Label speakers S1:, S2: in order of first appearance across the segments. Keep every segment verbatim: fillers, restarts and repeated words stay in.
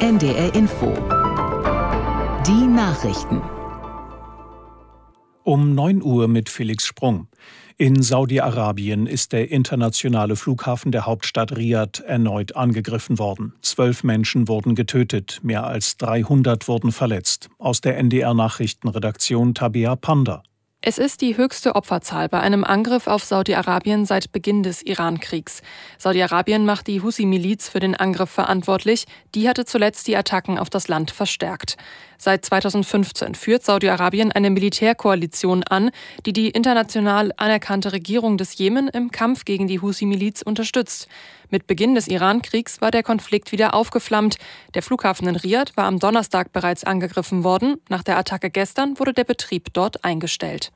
S1: N D R Info. Die Nachrichten.
S2: Um neun Uhr mit Felix Sprung. In Saudi-Arabien ist der internationale Flughafen der Hauptstadt Riad erneut angegriffen worden. Zwölf Menschen wurden getötet, mehr als dreihundert wurden verletzt. Aus der N D R-Nachrichtenredaktion Tabea Panda.
S3: Es ist die höchste Opferzahl bei einem Angriff auf Saudi-Arabien seit Beginn des Iran-Kriegs. Saudi-Arabien macht die Husi-Miliz für den Angriff verantwortlich. Die hatte zuletzt die Attacken auf das Land verstärkt. Seit zweitausendfünfzehn führt Saudi-Arabien eine Militärkoalition an, die die international anerkannte Regierung des Jemen im Kampf gegen die Husi-Miliz unterstützt. Mit Beginn des Iran-Kriegs war der Konflikt wieder aufgeflammt. Der Flughafen in Riad war am Donnerstag bereits angegriffen worden. Nach der Attacke gestern wurde der Betrieb dort eingestellt.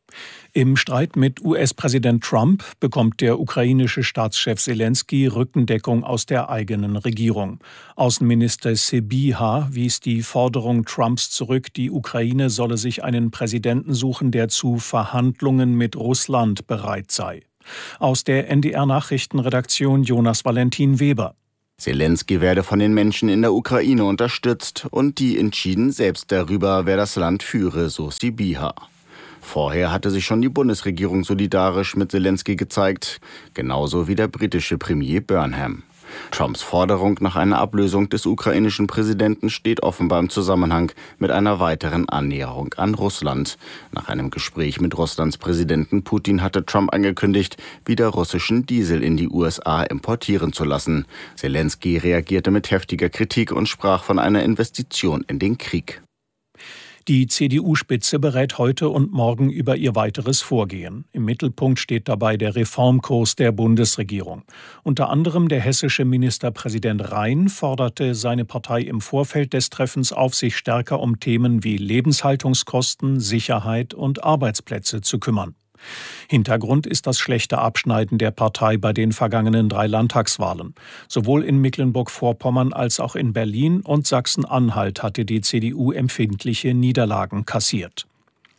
S2: Im Streit mit U S-Präsident Trump bekommt der ukrainische Staatschef Selenskyj Rückendeckung aus der eigenen Regierung. Außenminister Sybiha wies die Forderung Trumps zurück, die Ukraine solle sich einen Präsidenten suchen, der zu Verhandlungen mit Russland bereit sei. Aus der N D R-Nachrichtenredaktion Jonas Valentin Weber.
S4: Selenskyj werde von den Menschen in der Ukraine unterstützt und die entschieden selbst darüber, wer das Land führe, so Sybiha. Vorher hatte sich schon die Bundesregierung solidarisch mit Selenskyj gezeigt, genauso wie der britische Premier Burnham. Trumps Forderung nach einer Ablösung des ukrainischen Präsidenten steht offenbar im Zusammenhang mit einer weiteren Annäherung an Russland. Nach einem Gespräch mit Russlands Präsidenten Putin hatte Trump angekündigt, wieder russischen Diesel in die U S A importieren zu lassen. Selenskyj reagierte mit heftiger Kritik und sprach von einer Investition in den Krieg.
S2: Die C D U-Spitze berät heute und morgen über ihr weiteres Vorgehen. Im Mittelpunkt steht dabei der Reformkurs der Bundesregierung. Unter anderem der hessische Ministerpräsident Rhein forderte seine Partei im Vorfeld des Treffens auf, sich stärker um Themen wie Lebenshaltungskosten, Sicherheit und Arbeitsplätze zu kümmern. Hintergrund ist das schlechte Abschneiden der Partei bei den vergangenen drei Landtagswahlen. Sowohl in Mecklenburg-Vorpommern als auch in Berlin und Sachsen-Anhalt hatte die C D U empfindliche Niederlagen kassiert.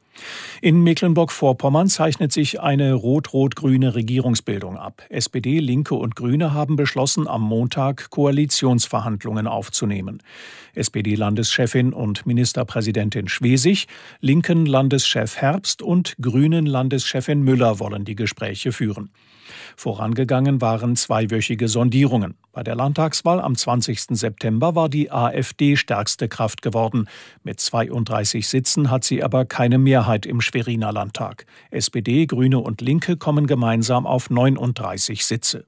S2: In Mecklenburg-Vorpommern zeichnet sich eine rot-rot-grüne Regierungsbildung ab. S P D, Linke und Grüne haben beschlossen, am Montag Koalitionsverhandlungen aufzunehmen. S P D-Landeschefin und Ministerpräsidentin Schwesig, Linken-Landeschef Herbst und Grünen-Landeschefin Müller wollen die Gespräche führen. Vorangegangen waren zweiwöchige Sondierungen. Bei der Landtagswahl am zwanzigsten September war die AfD stärkste Kraft geworden. Mit zweiunddreißig Sitzen hat sie aber keine Mehrheit im Schweriner Landtag. S P D, Grüne und Linke kommen gemeinsam auf neununddreißig Sitze.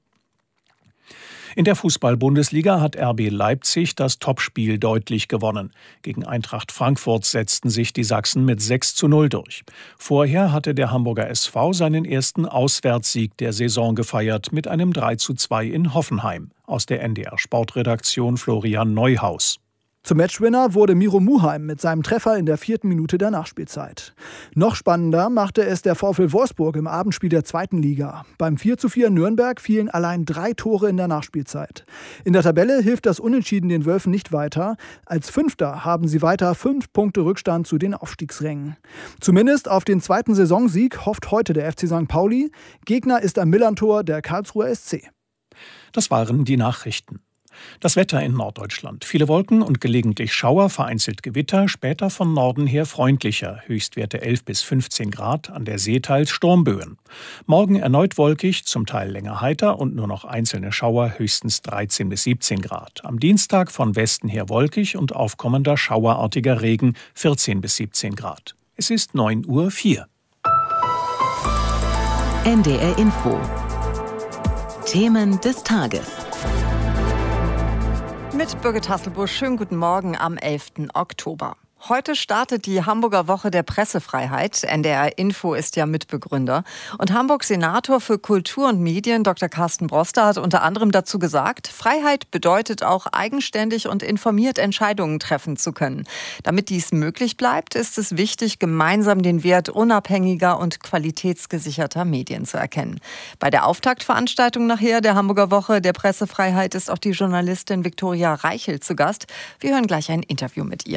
S2: In der Fußball-Bundesliga hat R B Leipzig das Topspiel deutlich gewonnen. Gegen Eintracht Frankfurt setzten sich die Sachsen mit sechs zu null durch. Vorher hatte der Hamburger S V seinen ersten Auswärtssieg der Saison gefeiert mit einem drei zu zwei in Hoffenheim. Aus der N D R-Sportredaktion Florian Neuhaus.
S5: Zum Matchwinner wurde Miro Muheim mit seinem Treffer in der vierten Minute der Nachspielzeit. Noch spannender machte es der VfL Wolfsburg im Abendspiel der zweiten Liga. Beim vier zu vier in Nürnberg fielen allein drei Tore in der Nachspielzeit. In der Tabelle hilft das Unentschieden den Wölfen nicht weiter. Als Fünfter haben sie weiter fünf Punkte Rückstand zu den Aufstiegsrängen. Zumindest auf den zweiten Saisonsieg hofft heute der F C Sankt Pauli. Gegner ist am Millerntor der Karlsruher S C.
S2: Das waren die Nachrichten. Das Wetter in Norddeutschland. Viele Wolken und gelegentlich Schauer, vereinzelt Gewitter, später von Norden her freundlicher. Höchstwerte elf bis fünfzehn Grad, an der See teils Sturmböen. Morgen erneut wolkig, zum Teil länger heiter und nur noch einzelne Schauer, höchstens dreizehn bis siebzehn Grad. Am Dienstag von Westen her wolkig und aufkommender schauerartiger Regen, vierzehn bis siebzehn Grad. Es ist neun Uhr vier.
S1: N D R Info. Themen des Tages.
S6: Mit Birgit Hasselbusch, schönen guten Morgen am elften Oktober. Heute startet die Hamburger Woche der Pressefreiheit. N D R Info ist ja Mitbegründer. Und Hamburgs Senator für Kultur und Medien, Doktor Carsten Broster, hat unter anderem dazu gesagt, Freiheit bedeutet auch, eigenständig und informiert Entscheidungen treffen zu können. Damit dies möglich bleibt, ist es wichtig, gemeinsam den Wert unabhängiger und qualitätsgesicherter Medien zu erkennen. Bei der Auftaktveranstaltung nachher der Hamburger Woche der Pressefreiheit ist auch die Journalistin Viktoria Reichel zu Gast. Wir hören gleich ein Interview mit ihr.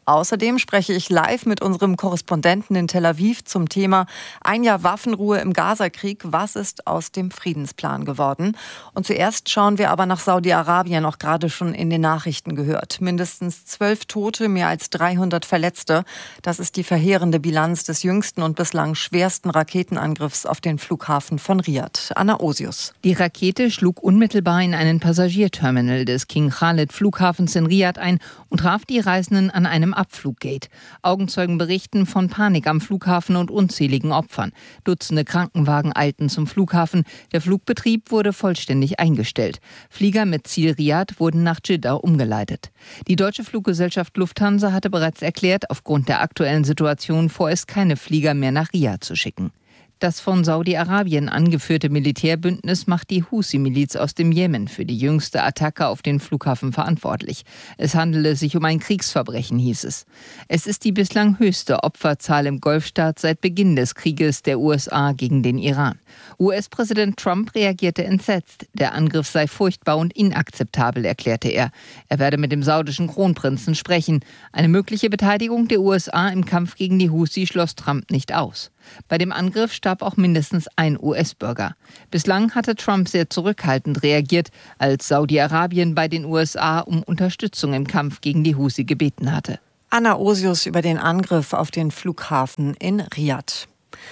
S6: Außerdem spreche ich live mit unserem Korrespondenten in Tel Aviv zum Thema Ein Jahr Waffenruhe im Gazakrieg. Was ist aus dem Friedensplan geworden? Und zuerst schauen wir aber nach Saudi-Arabien, auch gerade schon in den Nachrichten gehört. Mindestens zwölf Tote, mehr als dreihundert Verletzte. Das ist die verheerende Bilanz des jüngsten und bislang schwersten Raketenangriffs auf den Flughafen von Riad. Anna Osius.
S7: Die Rakete schlug unmittelbar in einen Passagierterminal des King Khalid Flughafens in Riad ein und traf die Reisenden an einem Abfluggate. Augenzeugen berichten von Panik am Flughafen und unzähligen Opfern. Dutzende Krankenwagen eilten zum Flughafen. Der Flugbetrieb wurde vollständig eingestellt. Flieger mit Ziel Riad wurden nach Dschidda umgeleitet. Die deutsche Fluggesellschaft Lufthansa hatte bereits erklärt, aufgrund der aktuellen Situation vorerst keine Flieger mehr nach Riad zu schicken. Das von Saudi-Arabien angeführte Militärbündnis macht die Husi-Miliz aus dem Jemen für die jüngste Attacke auf den Flughafen verantwortlich. Es handele sich um ein Kriegsverbrechen, hieß es. Es ist die bislang höchste Opferzahl im Golfstaat seit Beginn des Krieges der U S A gegen den Iran. U S-Präsident Trump reagierte entsetzt. Der Angriff sei furchtbar und inakzeptabel, erklärte er. Er werde mit dem saudischen Kronprinzen sprechen. Eine mögliche Beteiligung der U S A im Kampf gegen die Husi schloss Trump nicht aus. Bei dem Angriff starb auch mindestens ein U S-Bürger. Bislang hatte Trump sehr zurückhaltend reagiert, als Saudi-Arabien bei den U S A um Unterstützung im Kampf gegen die Husi gebeten hatte.
S6: Anna Osius über den Angriff auf den Flughafen in Riad.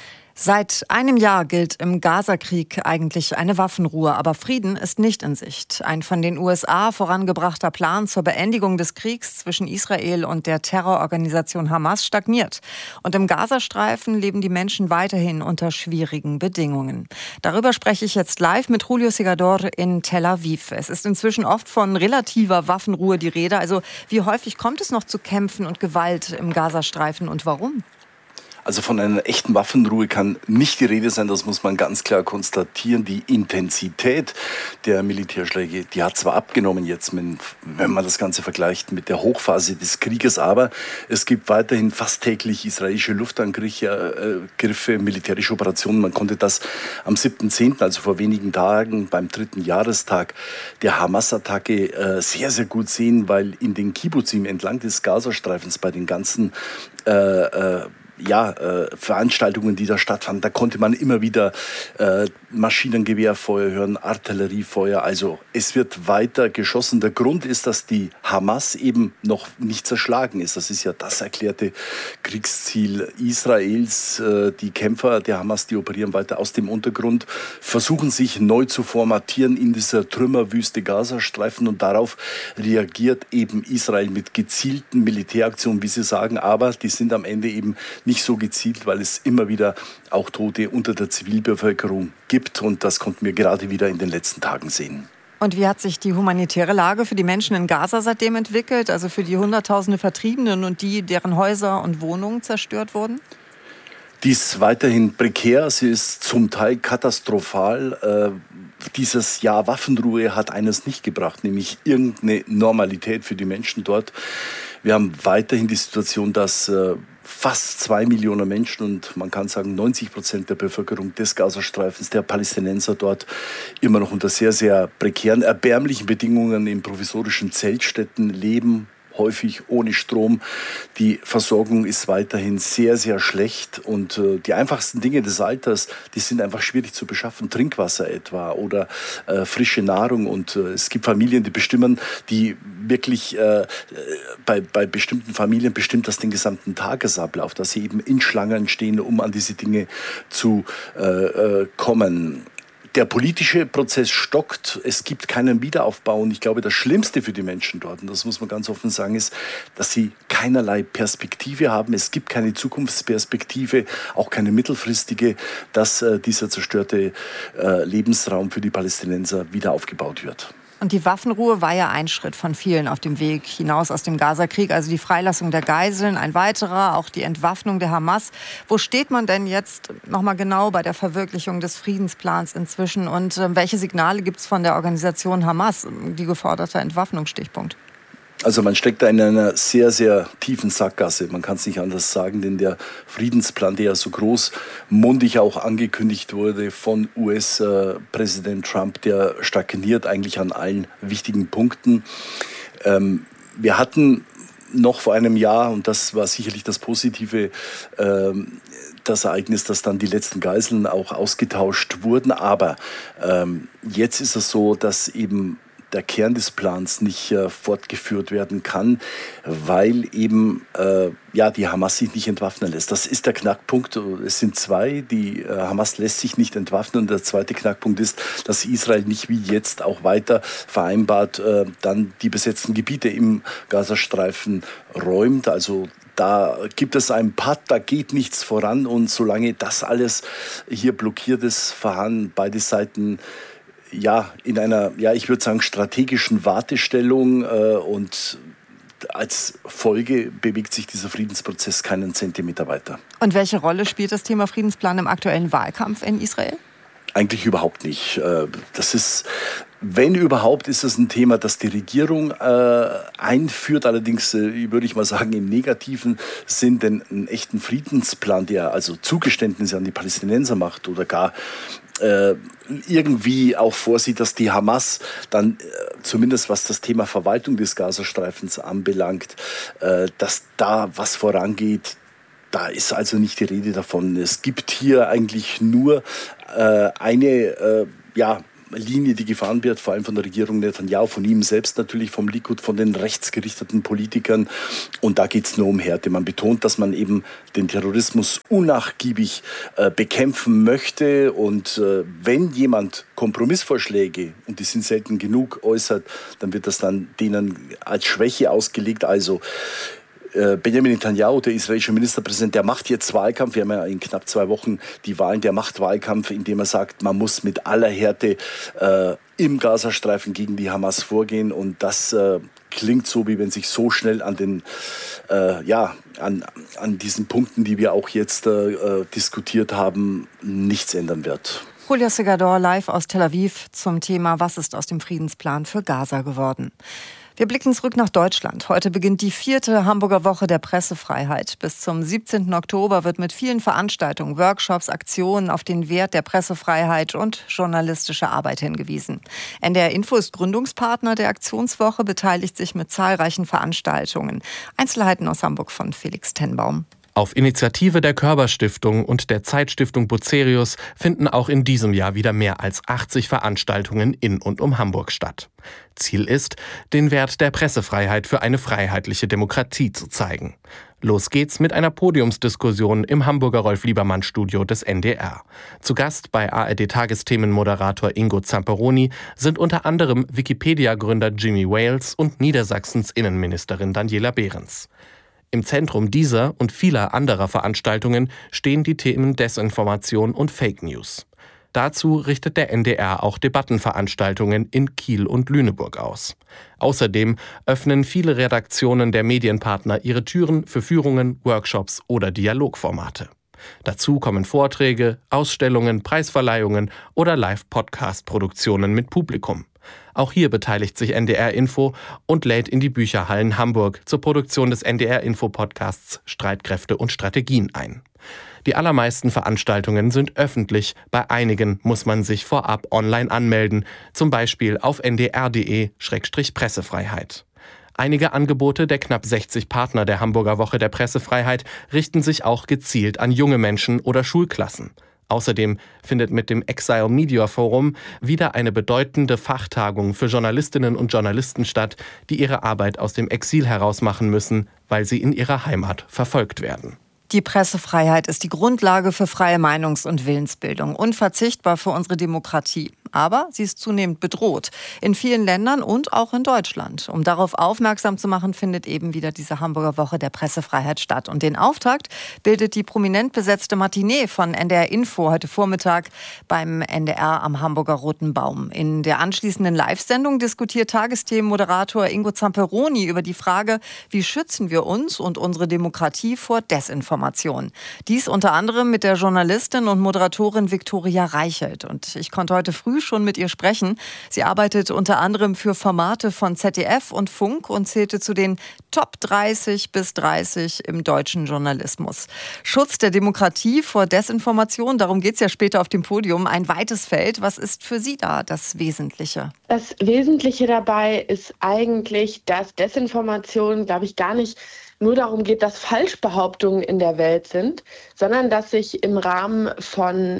S6: Seit einem Jahr gilt im Gazakrieg eigentlich eine Waffenruhe, aber Frieden ist nicht in Sicht. Ein von den U S A vorangebrachter Plan zur Beendigung des Kriegs zwischen Israel und der Terrororganisation Hamas stagniert. Und im Gazastreifen leben die Menschen weiterhin unter schwierigen Bedingungen. Darüber spreche ich jetzt live mit Julio Segador in Tel Aviv. Es ist inzwischen oft von relativer Waffenruhe die Rede. Also wie häufig kommt es noch zu Kämpfen und Gewalt im Gazastreifen und warum?
S8: Also von einer echten Waffenruhe kann nicht die Rede sein, das muss man ganz klar konstatieren. Die Intensität der Militärschläge, die hat zwar abgenommen jetzt, wenn man das Ganze vergleicht mit der Hochphase des Krieges, aber es gibt weiterhin fast täglich israelische Luftangriffe, äh, militärische Operationen. Man konnte das am siebten zehnten, also vor wenigen Tagen beim dritten Jahrestag der Hamas-Attacke äh, sehr, sehr gut sehen, weil in den Kibbutzim entlang des Gazastreifens bei den ganzen äh, äh, Ja, äh, Veranstaltungen, die da stattfanden, da konnte man immer wieder äh, Maschinengewehrfeuer hören, Artilleriefeuer. Also es wird weiter geschossen. Der Grund ist, dass die Hamas eben noch nicht zerschlagen ist. Das ist ja das erklärte Kriegsziel Israels. Äh, die Kämpfer der Hamas, die operieren weiter aus dem Untergrund, versuchen sich neu zu formatieren in dieser Trümmerwüste Gazastreifen und darauf reagiert eben Israel mit gezielten Militäraktionen, wie sie sagen, aber die sind am Ende eben nicht so gezielt, weil es immer wieder auch Tote unter der Zivilbevölkerung gibt. Und das konnten wir gerade wieder in den letzten Tagen sehen.
S6: Und wie hat sich die humanitäre Lage für die Menschen in Gaza seitdem entwickelt? Also für die Hunderttausende Vertriebenen und die, deren Häuser und Wohnungen zerstört wurden?
S8: Die ist weiterhin prekär, sie ist zum Teil katastrophal. Äh, dieses Jahr Waffenruhe hat eines nicht gebracht, nämlich irgendeine Normalität für die Menschen dort. Wir haben weiterhin die Situation, dass äh, fast zwei Millionen Menschen und man kann sagen neunzig Prozent der Bevölkerung des Gazastreifens, der Palästinenser dort, immer noch unter sehr, sehr prekären, erbärmlichen Bedingungen in provisorischen Zeltstätten leben. Häufig ohne Strom. Die Versorgung ist weiterhin sehr, sehr schlecht und äh, die einfachsten Dinge des Alters, die sind einfach schwierig zu beschaffen. Trinkwasser etwa oder äh, frische Nahrung und äh, es gibt Familien, die bestimmen, die wirklich äh, bei, bei bestimmten Familien bestimmt das den gesamten Tagesablauf, dass sie eben in Schlangen stehen, um an diese Dinge zu äh, äh, kommen. Der politische Prozess stockt, es gibt keinen Wiederaufbau und ich glaube, das Schlimmste für die Menschen dort, und das muss man ganz offen sagen, ist, dass sie keinerlei Perspektive haben. Es gibt keine Zukunftsperspektive, auch keine mittelfristige, dass äh, dieser zerstörte äh, Lebensraum für die Palästinenser wieder aufgebaut wird.
S6: Und die Waffenruhe war ja ein Schritt von vielen auf dem Weg hinaus aus dem Gazakrieg, also die Freilassung der Geiseln, ein weiterer, auch die Entwaffnung der Hamas. Wo steht man denn jetzt nochmal genau bei der Verwirklichung des Friedensplans inzwischen und äh, welche Signale gibt es von der Organisation Hamas, die geforderte Entwaffnungsstichpunkt?
S8: Also man steckt da in einer sehr, sehr tiefen Sackgasse. Man kann es nicht anders sagen, denn der Friedensplan, der ja so großmundig auch angekündigt wurde von U S-Präsident Trump, der stagniert eigentlich an allen wichtigen Punkten. Ähm, wir hatten noch vor einem Jahr, und das war sicherlich das Positive, ähm, das Ereignis, dass dann die letzten Geiseln auch ausgetauscht wurden. Aber ähm, jetzt ist es so, dass eben der Kern des Plans nicht äh, fortgeführt werden kann, weil eben äh, ja, die Hamas sich nicht entwaffnen lässt. Das ist der Knackpunkt. Es sind zwei. Die äh, Hamas lässt sich nicht entwaffnen. Und der zweite Knackpunkt ist, dass Israel nicht wie jetzt auch weiter vereinbart äh, dann die besetzten Gebiete im Gazastreifen räumt. Also da gibt es einen Patt, da geht nichts voran. Und solange das alles hier blockiert ist, verharren beide Seiten ja in einer, ja, ich würde sagen, strategischen Wartestellung. Äh, und als Folge bewegt sich dieser Friedensprozess keinen Zentimeter weiter.
S6: Und welche Rolle spielt das Thema Friedensplan im aktuellen Wahlkampf in Israel?
S8: Eigentlich überhaupt nicht. Das ist, wenn überhaupt, ist es ein Thema, das die Regierung äh, einführt. Allerdings äh, würde ich mal sagen, im negativen Sinn, denn einen echten Friedensplan, der also Zugeständnisse an die Palästinenser macht oder gar äh, irgendwie auch vorsieht, dass die Hamas dann, äh, zumindest was das Thema Verwaltung des Gazastreifens anbelangt, äh, dass da was vorangeht. Da ist also nicht die Rede davon. Es gibt hier eigentlich nur äh, eine äh, ja, Linie, die gefahren wird, vor allem von der Regierung Netanyahu, von ihm selbst natürlich, vom Likud, von den rechtsgerichteten Politikern. Und da geht es nur um Härte. Man betont, dass man eben den Terrorismus unnachgiebig äh, bekämpfen möchte. Und äh, wenn jemand Kompromissvorschläge, und die sind selten genug, äußert, dann wird das dann denen als Schwäche ausgelegt. Also Benjamin Netanyahu, der israelische Ministerpräsident, der macht jetzt Wahlkampf. Wir haben ja in knapp zwei Wochen die Wahlen. Der macht Wahlkampf, indem er sagt, man muss mit aller Härte äh, im Gazastreifen gegen die Hamas vorgehen. Und das äh, klingt so, wie wenn sich so schnell an den, äh, ja, an, an diesen Punkten, die wir auch jetzt äh, diskutiert haben, nichts ändern wird.
S6: Julia Segador live aus Tel Aviv zum Thema, was ist aus dem Friedensplan für Gaza geworden? Wir blicken zurück nach Deutschland. Heute beginnt die vierte Hamburger Woche der Pressefreiheit. Bis zum siebzehnten Oktober wird mit vielen Veranstaltungen, Workshops, Aktionen auf den Wert der Pressefreiheit und journalistische Arbeit hingewiesen. N D R Info ist Gründungspartner der Aktionswoche, beteiligt sich mit zahlreichen Veranstaltungen. Einzelheiten aus Hamburg von Felix Tenbaum.
S9: Auf Initiative der Körber-Stiftung und der Zeitstiftung Bucerius finden auch in diesem Jahr wieder mehr als achtzig Veranstaltungen in und um Hamburg statt. Ziel ist, den Wert der Pressefreiheit für eine freiheitliche Demokratie zu zeigen. Los geht's mit einer Podiumsdiskussion im Hamburger Rolf-Liebermann-Studio des N D R. Zu Gast bei A R D-Tagesthemenmoderator Ingo Zamperoni sind unter anderem Wikipedia-Gründer Jimmy Wales und Niedersachsens Innenministerin Daniela Behrens. Im Zentrum dieser und vieler anderer Veranstaltungen stehen die Themen Desinformation und Fake News. Dazu richtet der N D R auch Debattenveranstaltungen in Kiel und Lüneburg aus. Außerdem öffnen viele Redaktionen der Medienpartner ihre Türen für Führungen, Workshops oder Dialogformate. Dazu kommen Vorträge, Ausstellungen, Preisverleihungen oder Live-Podcast-Produktionen mit Publikum. Auch hier beteiligt sich N D R Info und lädt in die Bücherhallen Hamburg zur Produktion des N D R Info Podcasts Streitkräfte und Strategien ein. Die allermeisten Veranstaltungen sind öffentlich, bei einigen muss man sich vorab online anmelden, zum Beispiel auf n d r punkt d e Schrägstrich Pressefreiheit. Einige Angebote der knapp sechzig Partner der Hamburger Woche der Pressefreiheit richten sich auch gezielt an junge Menschen oder Schulklassen. Außerdem findet mit dem Exile Media Forum wieder eine bedeutende Fachtagung für Journalistinnen und Journalisten statt, die ihre Arbeit aus dem Exil heraus machen müssen, weil sie in ihrer Heimat verfolgt werden.
S6: Die Pressefreiheit ist die Grundlage für freie Meinungs- und Willensbildung, unverzichtbar für unsere Demokratie. Aber sie ist zunehmend bedroht, in vielen Ländern und auch in Deutschland. Um darauf aufmerksam zu machen, findet eben wieder diese Hamburger Woche der Pressefreiheit statt. Und den Auftakt bildet die prominent besetzte Matinee von N D R Info heute Vormittag beim N D R am Hamburger Roten Baum. In der anschließenden Live-Sendung diskutiert Tagesthemenmoderator Ingo Zamperoni über die Frage, wie schützen wir uns und unsere Demokratie vor Desinformation. Dies unter anderem mit der Journalistin und Moderatorin Viktoria Reichelt. Und ich konnte heute früh schon mit ihr sprechen. Sie arbeitet unter anderem für Formate von Z D F und Funk und zählte zu den Top dreißig bis dreißig im deutschen Journalismus. Schutz der Demokratie vor Desinformation, darum geht es ja später auf dem Podium, ein weites Feld. Was ist für Sie da das Wesentliche?
S10: Das Wesentliche dabei ist eigentlich, dass Desinformation, glaube ich, gar nicht nur darum geht, dass Falschbehauptungen in der Welt sind, sondern dass sich im Rahmen von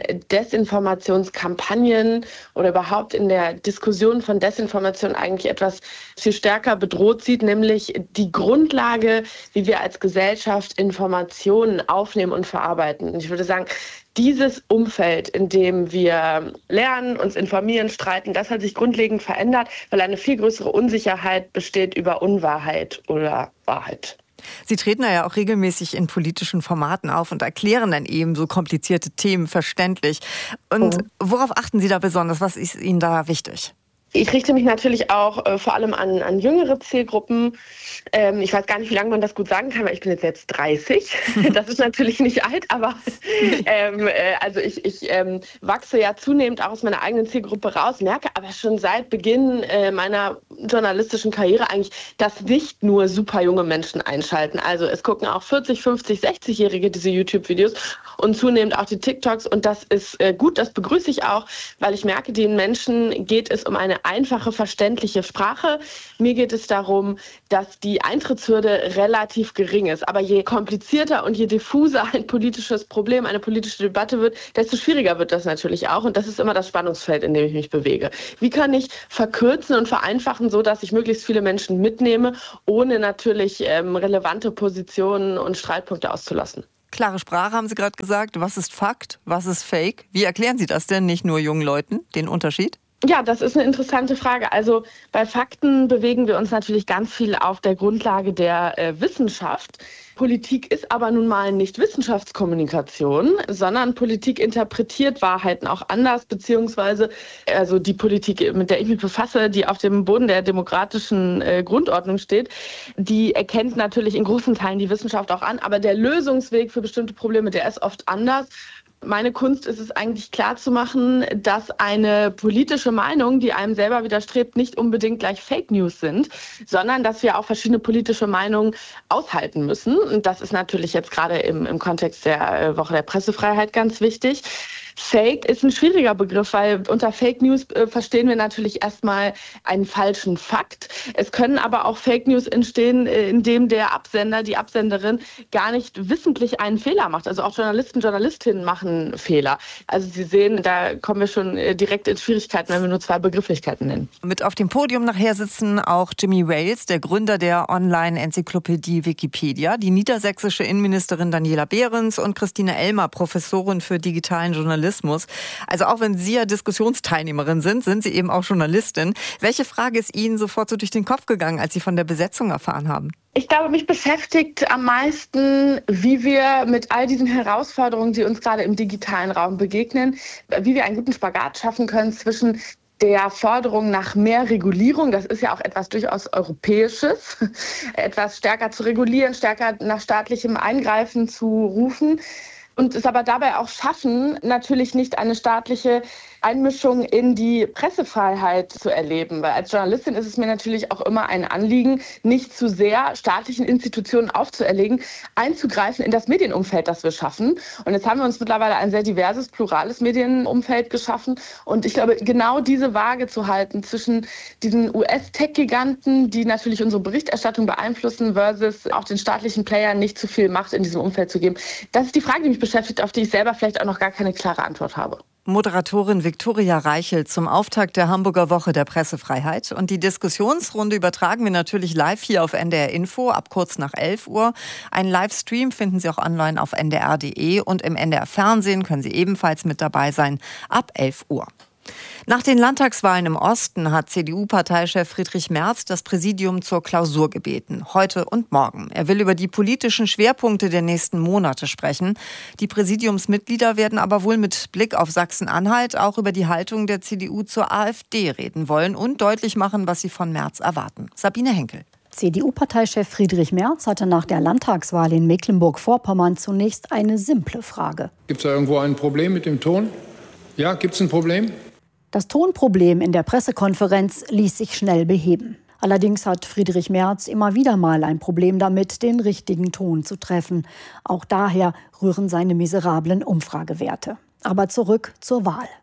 S10: Desinformationskampagnen oder überhaupt in der Diskussion von Desinformation eigentlich etwas viel stärker bedroht sieht, nämlich die Grundlage, wie wir als Gesellschaft Informationen aufnehmen und verarbeiten. Und ich würde sagen, dieses Umfeld, in dem wir lernen, uns informieren, streiten, das hat sich grundlegend verändert, weil eine viel größere Unsicherheit besteht über Unwahrheit oder Wahrheit.
S6: Sie treten ja auch regelmäßig in politischen Formaten auf und erklären dann eben so komplizierte Themen verständlich. Und worauf achten Sie da besonders? Was ist Ihnen da wichtig?
S10: Ich richte mich natürlich auch äh, vor allem an, an jüngere Zielgruppen. Ähm, ich weiß gar nicht, wie lange man das gut sagen kann, weil ich bin jetzt selbst dreißig. Das ist natürlich nicht alt, aber ähm, äh, also ich, ich ähm, wachse ja zunehmend auch aus meiner eigenen Zielgruppe raus, merke aber schon seit Beginn äh, meiner journalistischen Karriere eigentlich, dass nicht nur super junge Menschen einschalten. Also es gucken auch vierzig, fünfzig, sechzigjährige diese YouTube-Videos und zunehmend auch die TikToks. Und das ist äh, gut, das begrüße ich auch, weil ich merke, den Menschen geht es um eine einfache, verständliche Sprache. Mir geht es darum, dass die Eintrittshürde relativ gering ist. Aber je komplizierter und je diffuser ein politisches Problem, eine politische Debatte wird, desto schwieriger wird das natürlich auch. Und das ist immer das Spannungsfeld, in dem ich mich bewege. Wie kann ich verkürzen und vereinfachen, so dass ich möglichst viele Menschen mitnehme, ohne natürlich ähm, relevante Positionen und Streitpunkte auszulassen?
S6: Klare Sprache haben Sie gerade gesagt. Was ist Fakt? Was ist Fake? Wie erklären Sie das denn nicht nur jungen Leuten, den Unterschied?
S10: Ja, das ist eine interessante Frage. Also bei Fakten bewegen wir uns natürlich ganz viel auf der Grundlage der äh, Wissenschaft. Politik ist aber nun mal nicht Wissenschaftskommunikation, sondern Politik interpretiert Wahrheiten auch anders, beziehungsweise also die Politik, mit der ich mich befasse, die auf dem Boden der demokratischen äh, Grundordnung steht, die erkennt natürlich in großen Teilen die Wissenschaft auch an, aber der Lösungsweg für bestimmte Probleme, der ist oft anders. Meine Kunst ist es eigentlich klarzumachen, dass eine politische Meinung, die einem selber widerstrebt, nicht unbedingt gleich Fake News sind, sondern dass wir auch verschiedene politische Meinungen aushalten müssen. Und das ist natürlich jetzt gerade im, im Kontext der Woche der Pressefreiheit ganz wichtig. Fake ist ein schwieriger Begriff, weil unter Fake News äh, verstehen wir natürlich erstmal einen falschen Fakt. Es können aber auch Fake News entstehen, äh, indem der Absender, die Absenderin gar nicht wissentlich einen Fehler macht. Also auch Journalisten, Journalistinnen machen Fehler. Also Sie sehen, da kommen wir schon äh, direkt in Schwierigkeiten, wenn wir nur zwei Begrifflichkeiten nennen.
S6: Mit auf dem Podium nachher sitzen auch Jimmy Wales, der Gründer der Online-Enzyklopädie Wikipedia, die niedersächsische Innenministerin Daniela Behrens und Christine Elmer, Professorin für digitalen Journalismus. Also auch wenn Sie ja Diskussionsteilnehmerin sind, sind Sie eben auch Journalistin. Welche Frage ist Ihnen sofort so durch den Kopf gegangen, als Sie von der Besetzung erfahren haben?
S10: Ich glaube, mich beschäftigt am meisten, wie wir mit all diesen Herausforderungen, die uns gerade im digitalen Raum begegnen, wie wir einen guten Spagat schaffen können zwischen der Forderung nach mehr Regulierung, das ist ja auch etwas durchaus Europäisches, etwas stärker zu regulieren, stärker nach staatlichem Eingreifen zu rufen, und es aber dabei auch schaffen, natürlich nicht eine staatliche Einmischung in die Pressefreiheit zu erleben. Weil als Journalistin ist es mir natürlich auch immer ein Anliegen, nicht zu sehr staatlichen Institutionen aufzuerlegen, einzugreifen in das Medienumfeld, das wir schaffen. Und jetzt haben wir uns mittlerweile ein sehr diverses, plurales Medienumfeld geschaffen. Und ich glaube, genau diese Waage zu halten zwischen diesen U S-Tech-Giganten, die natürlich unsere Berichterstattung beeinflussen, versus auch den staatlichen Playern nicht zu viel Macht in diesem Umfeld zu geben. Das ist die Frage, die mich beschäftigt, auf die ich selber vielleicht auch noch gar keine klare Antwort habe.
S6: Moderatorin Viktoria Reichel zum Auftakt der Hamburger Woche der Pressefreiheit. Und die Diskussionsrunde übertragen wir natürlich live hier auf N D R Info ab kurz nach elf Uhr. Einen Livestream finden Sie auch online auf N D R punkt D E und im N D R Fernsehen können Sie ebenfalls mit dabei sein ab elf Uhr. Nach den Landtagswahlen im Osten hat C D U-Parteichef Friedrich Merz das Präsidium zur Klausur gebeten, heute und morgen. Er will über die politischen Schwerpunkte der nächsten Monate sprechen. Die Präsidiumsmitglieder werden aber wohl mit Blick auf Sachsen-Anhalt auch über die Haltung der C D U zur AfD reden wollen und deutlich machen, was sie von Merz erwarten. Sabine Henkel.
S11: C D U-Parteichef Friedrich Merz hatte nach der Landtagswahl in Mecklenburg-Vorpommern zunächst eine simple Frage.
S12: Gibt es da irgendwo ein Problem mit dem Ton? Ja, gibt es ein Problem?
S11: Das Tonproblem in der Pressekonferenz ließ sich schnell beheben. Allerdings hat Friedrich Merz immer wieder mal ein Problem damit, den richtigen Ton zu treffen. Auch daher rühren seine miserablen Umfragewerte. Aber zurück zur Wahl.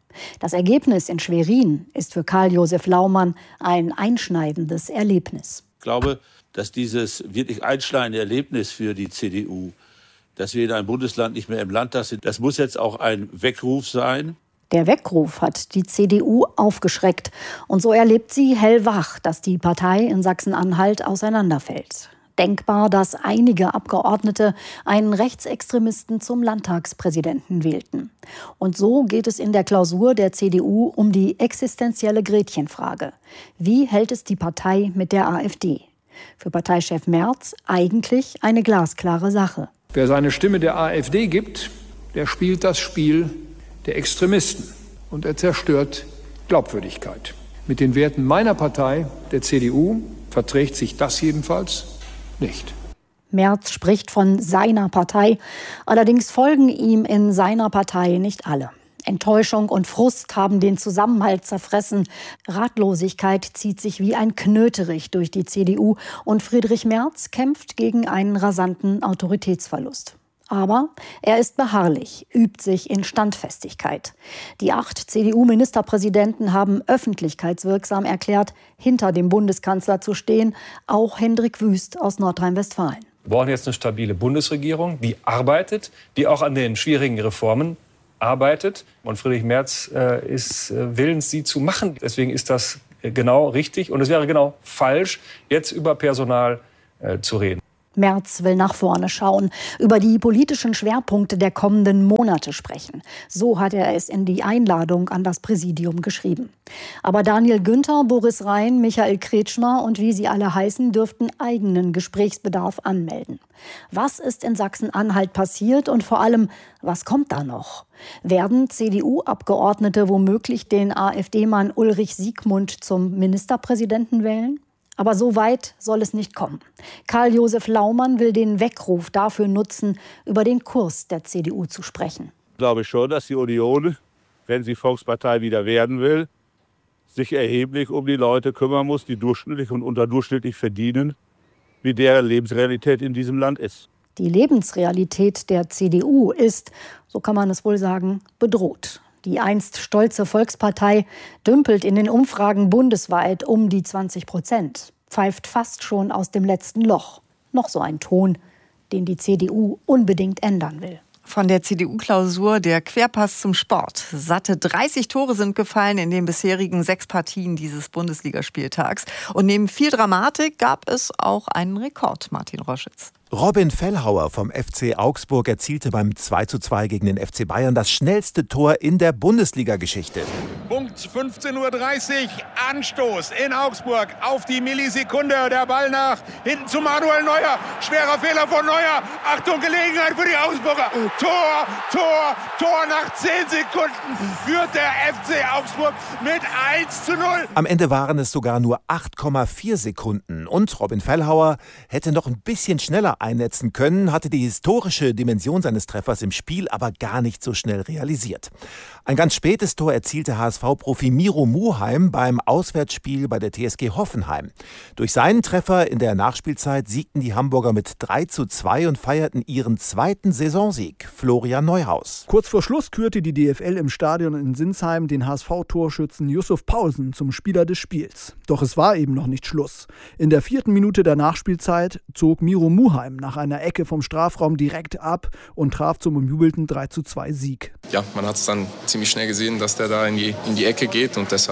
S11: Das Ergebnis in Schwerin ist für Karl-Josef Laumann ein einschneidendes Erlebnis.
S13: Ich glaube, dass dieses wirklich einschneidende Erlebnis für die C D U, dass wir in einem Bundesland nicht mehr im Landtag sind, das muss jetzt auch ein Weckruf sein.
S11: Der Weckruf hat die C D U aufgeschreckt. Und so erlebt sie hellwach, dass die Partei in Sachsen-Anhalt auseinanderfällt. Denkbar, dass einige Abgeordnete einen Rechtsextremisten zum Landtagspräsidenten wählten. Und so geht es in der Klausur der C D U um die existenzielle Gretchenfrage. Wie hält es die Partei mit der AfD? Für Parteichef Merz eigentlich eine glasklare Sache.
S12: Wer seine Stimme der AfD gibt, der spielt das Spiel der Extremisten. Und er zerstört Glaubwürdigkeit. Mit den Werten meiner Partei, der C D U, verträgt sich das jedenfalls nicht.
S11: Merz spricht von seiner Partei. Allerdings folgen ihm in seiner Partei nicht alle. Enttäuschung und Frust haben den Zusammenhalt zerfressen. Ratlosigkeit zieht sich wie ein Knöterich durch die C D U. Und Friedrich Merz kämpft gegen einen rasanten Autoritätsverlust. Aber er ist beharrlich, übt sich in Standfestigkeit. Die acht C D U-Ministerpräsidenten haben öffentlichkeitswirksam erklärt, hinter dem Bundeskanzler zu stehen, auch Hendrik Wüst aus Nordrhein-Westfalen.
S14: Wir brauchen jetzt eine stabile Bundesregierung, die arbeitet, die auch an den schwierigen Reformen arbeitet. Und Friedrich Merz äh, ist äh, willens, sie zu machen. Deswegen ist das äh, genau richtig. Und es wäre genau falsch, jetzt über Personal äh, zu reden.
S11: Merz will nach vorne schauen, über die politischen Schwerpunkte der kommenden Monate sprechen. So hat er es in die Einladung an das Präsidium geschrieben. Aber Daniel Günther, Boris Rhein, Michael Kretschmer und wie sie alle heißen, dürften eigenen Gesprächsbedarf anmelden. Was ist in Sachsen-Anhalt passiert und vor allem, was kommt da noch? Werden C D U-Abgeordnete womöglich den AfD-Mann Ulrich Siegmund zum Ministerpräsidenten wählen? Aber so weit soll es nicht kommen. Karl-Josef Laumann will den Weckruf dafür nutzen, über den Kurs der C D U zu sprechen.
S13: Ich glaube schon, dass die Union, wenn sie Volkspartei wieder werden will, sich erheblich um die Leute kümmern muss, die durchschnittlich und unterdurchschnittlich verdienen, wie deren Lebensrealität in diesem Land ist.
S11: Die Lebensrealität der C D U ist, so kann man es wohl sagen, bedroht. Die einst stolze Volkspartei dümpelt in den Umfragen bundesweit um die zwanzig Prozent, pfeift fast schon aus dem letzten Loch. Noch so ein Ton, den die C D U unbedingt ändern will.
S6: Von der C D U-Klausur der Querpass zum Sport. Satte dreißig Tore sind gefallen in den bisherigen sechs Partien dieses Bundesligaspieltags. Und neben viel Dramatik gab es auch einen Rekord, Martin Roschitz.
S15: Robin Fellhauer vom F C Augsburg erzielte beim zwei zu zwei gegen den F C Bayern das schnellste Tor in der Bundesliga-Geschichte.
S16: Punkt fünfzehn Uhr dreißig, Anstoß in Augsburg auf die Millisekunde. Der Ball nach hinten zu Manuel Neuer. Schwerer Fehler von Neuer. Achtung, Gelegenheit für die Augsburger. Tor, Tor, Tor nach zehn Sekunden führt der F C Augsburg mit eins zu null.
S15: Am Ende waren es sogar nur acht Komma vier Sekunden. Und Robin Fellhauer hätte noch ein bisschen schneller einnetzen können, hatte die historische Dimension seines Treffers im Spiel aber gar nicht so schnell realisiert. Ein ganz spätes Tor erzielte H S V-Profi Miro Muheim beim Auswärtsspiel bei der T S G Hoffenheim. Durch seinen Treffer in der Nachspielzeit siegten die Hamburger mit drei zu zwei und feierten ihren zweiten Saisonsieg. Florian Neuhaus.
S5: Kurz vor Schluss kürte die D F L im Stadion in Sinsheim den H S V-Torschützen Yusuf Paulsen zum Spieler des Spiels. Doch es war eben noch nicht Schluss. In der vierten Minute der Nachspielzeit zog Miro Muheim nach einer Ecke vom Strafraum direkt ab und traf zum umjubelten drei zu zwei Sieg.
S17: Ja, man hat es dann ziemlich schnell gesehen, dass der da in die, in die Ecke geht und deshalb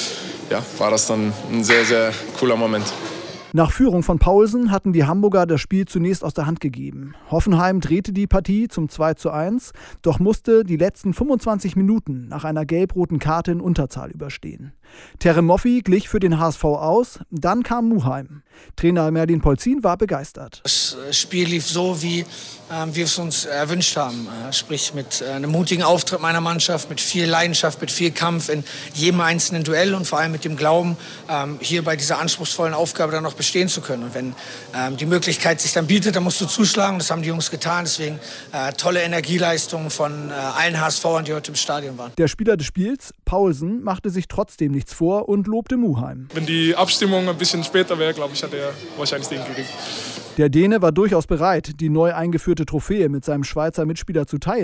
S17: ja, war das dann ein sehr, sehr cooler Moment.
S5: Nach Führung von Paulsen hatten die Hamburger das Spiel zunächst aus der Hand gegeben. Hoffenheim drehte die Partie zum zwei zu eins, doch musste die letzten fünfundzwanzig Minuten nach einer gelb-roten Karte in Unterzahl überstehen. Terem Moffi glich für den H S V aus, dann kam Muheim. Trainer Merlin Polzin war begeistert.
S18: Das Spiel lief so, wie äh, wir es uns erwünscht haben. Äh, sprich mit äh, einem mutigen Auftritt meiner Mannschaft, mit viel Leidenschaft, mit viel Kampf in jedem einzelnen Duell und vor allem mit dem Glauben, äh, hier bei dieser anspruchsvollen Aufgabe dann noch bestehen zu können. Und wenn äh, die Möglichkeit sich dann bietet, dann musst du zuschlagen. Das haben die Jungs getan. Deswegen äh, tolle Energieleistungen von äh, allen H S V-ern, die heute im Stadion waren.
S5: Der Spieler des Spiels, Paulsen, machte sich trotzdem nichts vor und lobte Muheim.
S19: Wenn die Abstimmung ein bisschen später wäre, glaube ich, hat er wahrscheinlich den gekriegt.
S5: Der Däne war durchaus bereit, die neu eingeführte Trophäe mit seinem Schweizer Mitspieler zu teilen.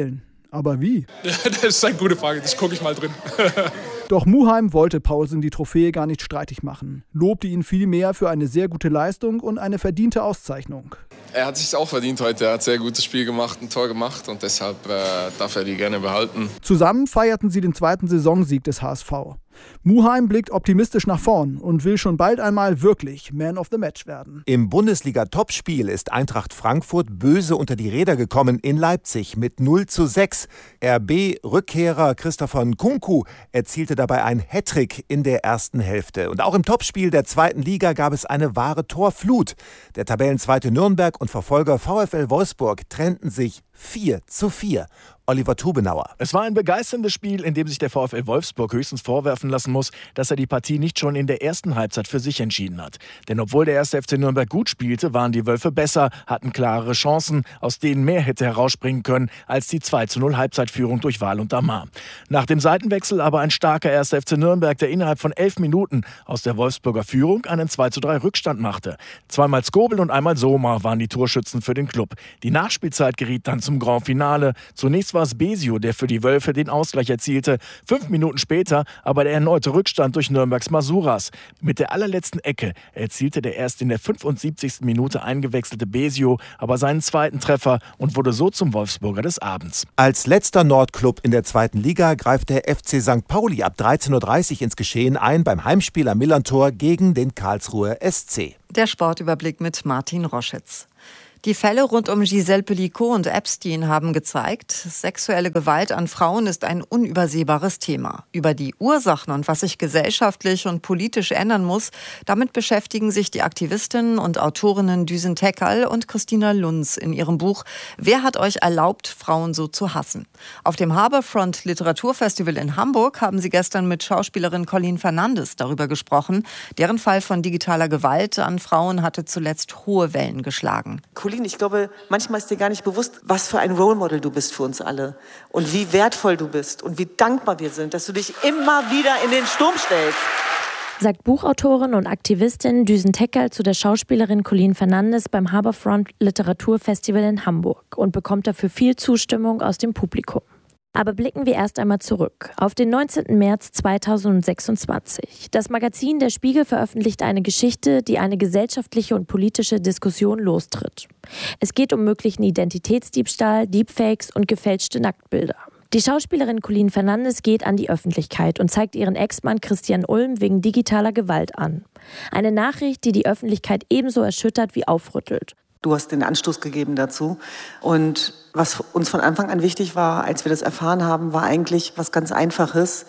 S5: Aber wie?
S19: Das ist eine gute Frage, das gucke ich mal drin.
S5: Doch Muheim wollte Paulsen die Trophäe gar nicht streitig machen, lobte ihn vielmehr für eine sehr gute Leistung und eine verdiente Auszeichnung.
S17: Er hat sich auch verdient heute, er hat ein sehr gutes Spiel gemacht, ein Tor gemacht und deshalb äh, darf er die gerne behalten.
S5: Zusammen feierten sie den zweiten Saisonsieg des H S V. Muheim blickt optimistisch nach vorn und will schon bald einmal wirklich Man of the Match werden.
S15: Im Bundesliga-Topspiel ist Eintracht Frankfurt böse unter die Räder gekommen in Leipzig mit null zu sechs. R B-Rückkehrer Christopher Nkunku erzielte dabei ein Hattrick in der ersten Hälfte. Und auch im Topspiel der zweiten Liga gab es eine wahre Torflut. Der Tabellenzweite Nürnberg und Verfolger VfL Wolfsburg trennten sich vier zu vier. Oliver Tubenauer.
S20: Es war ein begeisterndes Spiel, in dem sich der VfL Wolfsburg höchstens vorwerfen lassen muss, dass er die Partie nicht schon in der ersten Halbzeit für sich entschieden hat. Denn obwohl der erste F C Nürnberg gut spielte, waren die Wölfe besser, hatten klarere Chancen, aus denen mehr hätte herausspringen können als die zwei zu null Halbzeitführung durch Wahl und Damar. Nach dem Seitenwechsel aber ein starker erster F C Nürnberg, der innerhalb von elf Minuten aus der Wolfsburger Führung einen zwei zu drei Rückstand machte. Zweimal Skobel und einmal Sommer waren die Torschützen für den Club. Die Nachspielzeit geriet dann zum Grand Finale. Zunächst war es Besio, der für die Wölfe den Ausgleich erzielte. Fünf Minuten später aber der erneute Rückstand durch Nürnbergs Masuras. Mit der allerletzten Ecke erzielte der erst in der fünfundsiebzigsten Minute eingewechselte Besio aber seinen zweiten Treffer und wurde so zum Wolfsburger des Abends.
S15: Als letzter Nordclub in der zweiten Liga greift der F C Sankt Pauli ab dreizehn Uhr dreißig ins Geschehen ein beim Heimspiel am Millantor gegen den Karlsruher S C.
S6: Der Sportüberblick mit Martin Roschitz. Die Fälle rund um Giselle Pelicot und Epstein haben gezeigt, sexuelle Gewalt an Frauen ist ein unübersehbares Thema. Über die Ursachen und was sich gesellschaftlich und politisch ändern muss, damit beschäftigen sich die Aktivistinnen und Autorinnen Düsen Tekal und Christina Lunz in ihrem Buch »Wer hat euch erlaubt, Frauen so zu hassen?». Auf dem Harbourfront Literaturfestival in Hamburg haben sie gestern mit Schauspielerin Colleen Fernandes darüber gesprochen. Deren Fall von digitaler Gewalt an Frauen hatte zuletzt hohe Wellen geschlagen.
S21: Colleen, ich glaube, manchmal ist dir gar nicht bewusst, was für ein Role Model du bist für uns alle und wie wertvoll du bist und wie dankbar wir sind, dass du dich immer wieder in den Sturm stellst.
S22: Sagt Buchautorin und Aktivistin Düsen Tekal zu der Schauspielerin Colleen Fernandes beim Harbourfront Literaturfestival in Hamburg und bekommt dafür viel Zustimmung aus dem Publikum. Aber blicken wir erst einmal zurück auf den neunzehnten März zweitausendsechsundzwanzig. Das Magazin Der Spiegel veröffentlicht eine Geschichte, die eine gesellschaftliche und politische Diskussion lostritt. Es geht um möglichen Identitätsdiebstahl, Deepfakes und gefälschte Nacktbilder. Die Schauspielerin Colleen Fernandes geht an die Öffentlichkeit und zeigt ihren Ex-Mann Christian Ulm wegen digitaler Gewalt an. Eine Nachricht, die die Öffentlichkeit ebenso erschüttert wie aufrüttelt.
S21: Du hast den Anstoß gegeben dazu. Und was uns von Anfang an wichtig war, als wir das erfahren haben, war eigentlich was ganz Einfaches.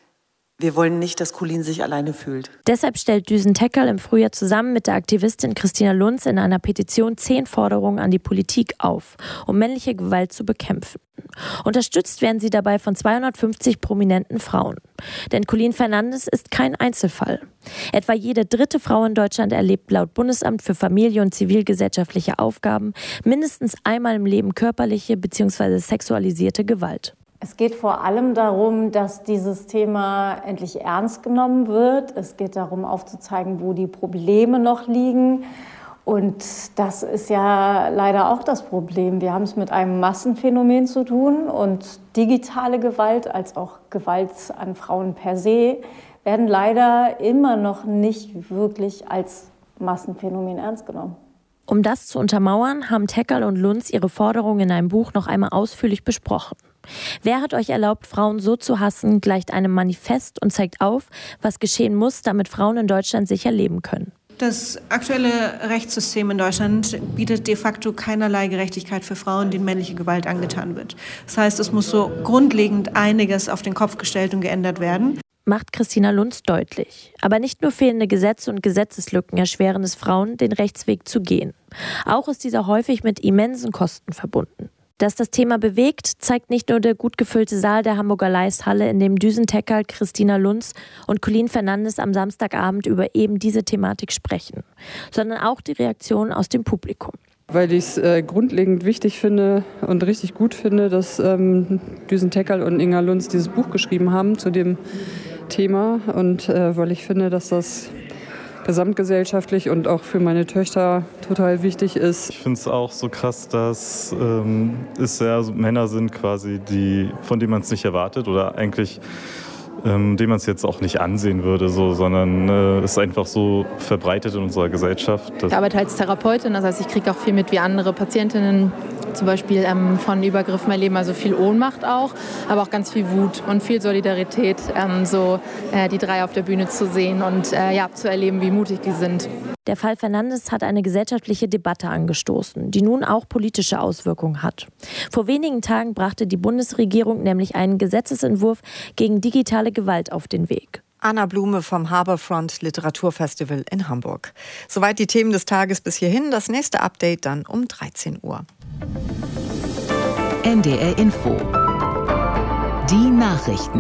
S21: Wir wollen nicht, dass Colleen sich alleine fühlt.
S22: Deshalb stellt Düsen Tekal im Frühjahr zusammen mit der Aktivistin Christina Lunz in einer Petition zehn Forderungen an die Politik auf, um männliche Gewalt zu bekämpfen. Unterstützt werden sie dabei von zweihundertfünfzig prominenten Frauen. Denn Colleen Fernandes ist kein Einzelfall. Etwa jede dritte Frau in Deutschland erlebt laut Bundesamt für Familie und zivilgesellschaftliche Aufgaben mindestens einmal im Leben körperliche bzw. sexualisierte Gewalt.
S23: Es geht vor allem darum, dass dieses Thema endlich ernst genommen wird. Es geht darum, aufzuzeigen, wo die Probleme noch liegen. Und das ist ja leider auch das Problem. Wir haben es mit einem Massenphänomen zu tun. Und digitale Gewalt als auch Gewalt an Frauen per se werden leider immer noch nicht wirklich als Massenphänomen ernst genommen.
S22: Um das zu untermauern, haben Tekal und Lunz ihre Forderungen in einem Buch noch einmal ausführlich besprochen. Wer hat euch erlaubt, Frauen so zu hassen, gleicht einem Manifest und zeigt auf, was geschehen muss, damit Frauen in Deutschland sicher leben können.
S24: Das aktuelle Rechtssystem in Deutschland bietet de facto keinerlei Gerechtigkeit für Frauen, denen männliche Gewalt angetan wird. Das heißt, es muss so grundlegend einiges auf den Kopf gestellt und geändert werden.
S22: Macht Christina Lunz deutlich. Aber nicht nur fehlende Gesetze und Gesetzeslücken erschweren es Frauen, den Rechtsweg zu gehen. Auch ist dieser häufig mit immensen Kosten verbunden. Dass das Thema bewegt, zeigt nicht nur der gut gefüllte Saal der Hamburger Leisthalle, in dem Düsen Tekal, Christina Lunz und Colleen Fernandes am Samstagabend über eben diese Thematik sprechen, sondern auch die Reaktionen aus dem Publikum.
S25: Weil ich es äh, grundlegend wichtig finde und richtig gut finde, dass ähm, Düsen Tekal und Inga Lunz dieses Buch geschrieben haben zu dem Thema. Und äh, weil ich finde, dass das gesamtgesellschaftlich und auch für meine Töchter total wichtig ist.
S1: Ich finde es auch so krass, dass ähm, es ja so Männer sind quasi, die, von denen man es nicht erwartet oder eigentlich ähm, dem man es jetzt auch nicht ansehen würde, so, sondern äh, es ist einfach so verbreitet in unserer Gesellschaft.
S2: Ich arbeite als Therapeutin, das heißt, ich kriege auch viel mit, wie andere Patientinnen zum Beispiel ähm, von Übergriffen erleben, also viel Ohnmacht auch, aber auch ganz viel Wut und viel Solidarität, ähm, so äh, die drei auf der Bühne zu sehen und äh, ja, zu erleben, wie mutig die sind.
S22: Der Fall Fernandes hat eine gesellschaftliche Debatte angestoßen, die nun auch politische Auswirkungen hat. Vor wenigen Tagen brachte die Bundesregierung nämlich einen Gesetzesentwurf gegen digitale Gewalt auf den Weg.
S6: Anna Blume vom Harbourfront Literaturfestival in Hamburg. Soweit die Themen des Tages bis hierhin. Das nächste Update dann um dreizehn Uhr.
S3: N D R Info. Die Nachrichten.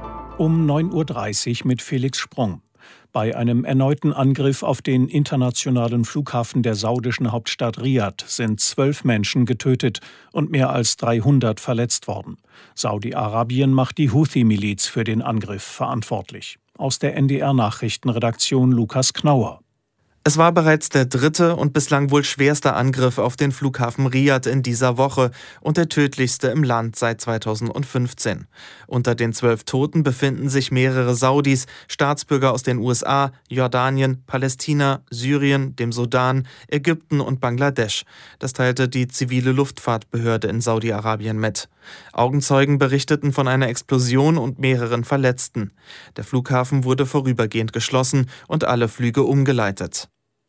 S4: Um neun Uhr dreißig mit Felix Sprung. Bei einem erneuten Angriff auf den internationalen Flughafen der saudischen Hauptstadt Riad sind zwölf Menschen getötet und mehr als dreihundert verletzt worden. Saudi-Arabien macht die Houthi-Miliz für den Angriff verantwortlich. Aus der N D R-Nachrichtenredaktion Lukas Knauer.
S7: Es war bereits der dritte und bislang wohl schwerste Angriff auf den Flughafen Riad in dieser Woche und der tödlichste im Land seit zweitausendfünfzehn. Unter den zwölf Toten befinden sich mehrere Saudis, Staatsbürger aus den U S A, Jordanien, Palästina, Syrien, dem Sudan, Ägypten und Bangladesch. Das teilte die zivile Luftfahrtbehörde in Saudi-Arabien mit. Augenzeugen berichteten von einer Explosion und mehreren Verletzten. Der Flughafen wurde vorübergehend geschlossen und alle Flüge umgeleitet.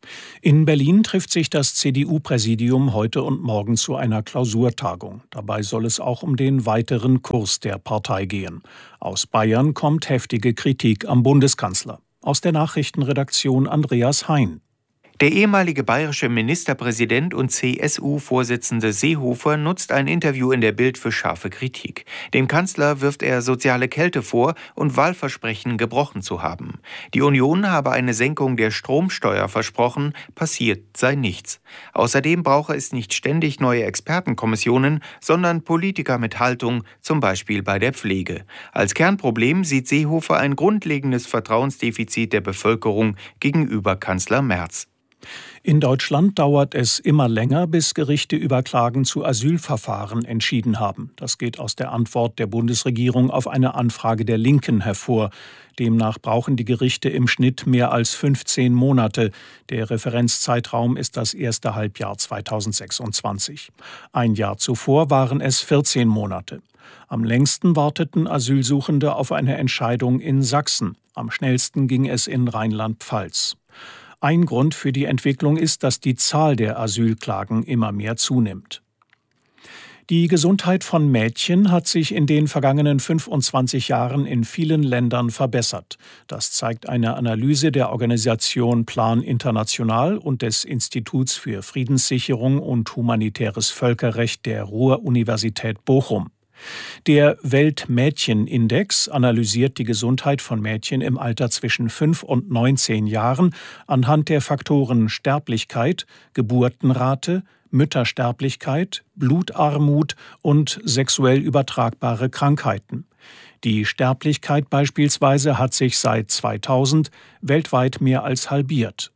S4: In Berlin trifft sich das C D U-Präsidium heute und morgen zu einer Klausurtagung. Dabei soll es auch um den weiteren Kurs der Partei gehen. Aus Bayern kommt heftige Kritik am Bundeskanzler. Aus der Nachrichtenredaktion Andreas Hein.
S26: Der ehemalige bayerische Ministerpräsident und C S U-Vorsitzende Seehofer nutzt ein Interview in der Bild für scharfe Kritik. Dem Kanzler wirft er soziale Kälte vor und Wahlversprechen gebrochen zu haben. Die Union habe eine Senkung der Stromsteuer versprochen, passiert sei nichts. Außerdem brauche es nicht ständig neue Expertenkommissionen, sondern Politiker mit Haltung, zum Beispiel bei der Pflege. Als Kernproblem sieht Seehofer ein grundlegendes Vertrauensdefizit der Bevölkerung gegenüber Kanzler Merz.
S4: In Deutschland dauert es immer länger, bis Gerichte über Klagen zu Asylverfahren entschieden haben. Das geht aus der Antwort der Bundesregierung auf eine Anfrage der Linken hervor. Demnach brauchen die Gerichte im Schnitt mehr als fünfzehn Monate. Der Referenzzeitraum ist das erste Halbjahr zweitausendsechsundzwanzig. Ein Jahr zuvor waren es vierzehn Monate. Am längsten warteten Asylsuchende auf eine Entscheidung in Sachsen. Am schnellsten ging es in Rheinland-Pfalz. Ein Grund für die Entwicklung ist, dass die Zahl der Asylklagen immer mehr zunimmt. Die Gesundheit von Mädchen hat sich in den vergangenen fünfundzwanzig Jahren in vielen Ländern verbessert. Das zeigt eine Analyse der Organisation Plan International und des Instituts für Friedenssicherung und humanitäres Völkerrecht der Ruhr-Universität Bochum. Der Weltmädchenindex analysiert die Gesundheit von Mädchen im Alter zwischen fünf und neunzehn Jahren anhand der Faktoren Sterblichkeit, Geburtenrate, Müttersterblichkeit, Blutarmut und sexuell übertragbare Krankheiten. Die Sterblichkeit beispielsweise hat sich seit zweitausend weltweit mehr als halbiert.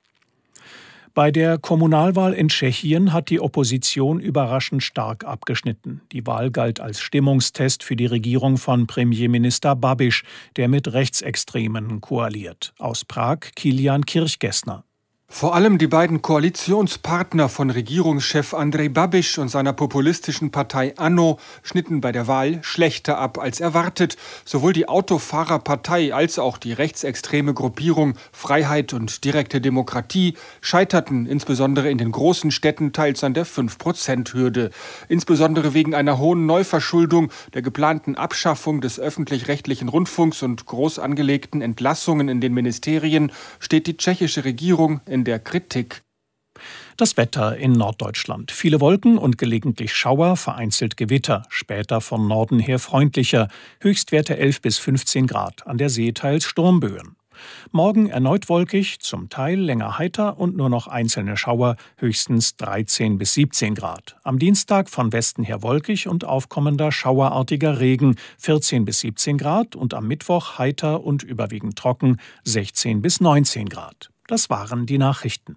S4: Bei der Kommunalwahl in Tschechien hat die Opposition überraschend stark abgeschnitten. Die Wahl galt als Stimmungstest für die Regierung von Premierminister Babiš, der mit Rechtsextremen koaliert. Aus Prag Kilian Kirchgessner.
S27: Vor allem die beiden Koalitionspartner von Regierungschef Andrej Babiš und seiner populistischen Partei ANO schnitten bei der Wahl schlechter ab als erwartet. Sowohl die Autofahrerpartei als auch die rechtsextreme Gruppierung Freiheit und direkte Demokratie scheiterten insbesondere in den großen Städten teils an der fünf Prozent Hürde. Insbesondere wegen einer hohen Neuverschuldung, der geplanten Abschaffung des öffentlich-rechtlichen Rundfunks und groß angelegten Entlassungen in den Ministerien steht die tschechische Regierung in der Kritik.
S4: Das Wetter in Norddeutschland. Viele Wolken und gelegentlich Schauer, vereinzelt Gewitter. Später von Norden her freundlicher. Höchstwerte elf bis fünfzehn Grad. An der See teils Sturmböen. Morgen erneut wolkig, zum Teil länger heiter und nur noch einzelne Schauer, höchstens dreizehn bis siebzehn Grad. Am Dienstag von Westen her wolkig und aufkommender schauerartiger Regen, vierzehn bis siebzehn Grad und am Mittwoch heiter und überwiegend trocken, sechzehn bis neunzehn Grad. Das waren die Nachrichten.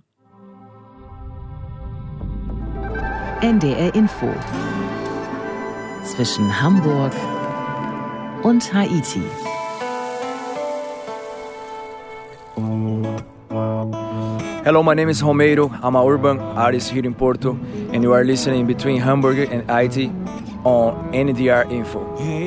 S3: N D R Info. Zwischen Hamburg und Haiti.
S8: Hello, my name is Romero. I'm a urban artist here in Porto, and you are listening between Hamburg and Haiti on N D R Info.